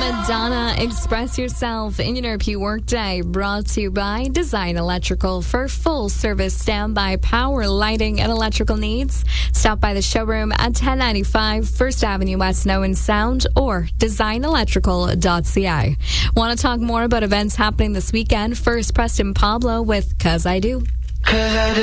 Madonna, Express Yourself in your NRP Workday, brought to you by Design Electrical. For full service standby power, lighting, and electrical needs, stop by the showroom at 1095 First Avenue West, Noan Sound, or designelectrical.ca. Want to talk more about events happening this weekend? First, Preston Pablo with 'Cause I Do. 'Cause I do.